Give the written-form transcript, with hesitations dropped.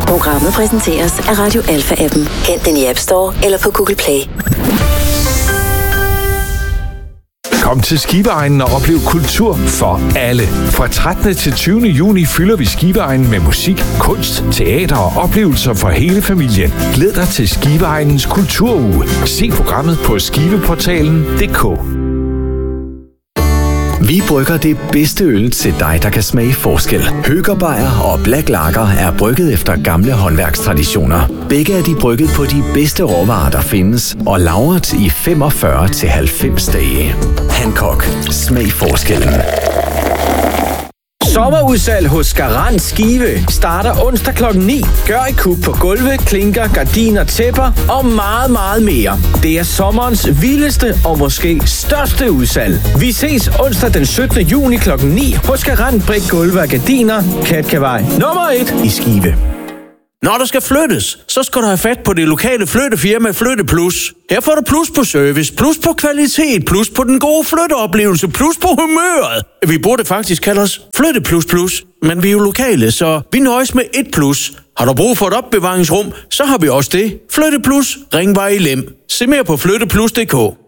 Programmet præsenteres af Radio Alpha-appen. Hent den i App Store eller på Google Play. Kom til Skiveegnen og oplev kultur for alle. Fra 13. til 20. juni fylder vi Skiveegnen med musik, kunst, teater og oplevelser for hele familien. Glæd dig til Skiveegnens kulturuge. Se programmet på skiveportalen.dk. Vi brygger det bedste øl til dig, der kan smage forskel. Høger Beyer og Black Lager er brygget efter gamle håndværkstraditioner. Begge er de brygget på de bedste råvarer, der findes, og lagret i 45-90 dage. Hancock. Smag forskellen. Sommerudsalg hos Garant Skive starter onsdag kl. 9. Gør i kub på gulve, klinker, gardiner, tæpper og meget, meget mere. Det er sommerens vildeste og måske største udsalg. Vi ses onsdag den 17. juni kl. 9 hos Garant Brik Gulve og Gardiner, Katkavej nummer 1 i Skive. Når der skal flyttes, så skal du have fat på det lokale flyttefirma Flytte Plus. Her får du plus på service, plus på kvalitet, plus på den gode flytteoplevelse, plus på humøret. Vi burde faktisk kalde os Flytte Plus Plus, men vi er jo lokale, så vi nøjes med et plus. Har du brug for et opbevaringsrum, så har vi også det. Flytte Plus, Ringvej i Lem. Se mere på flytteplus.dk.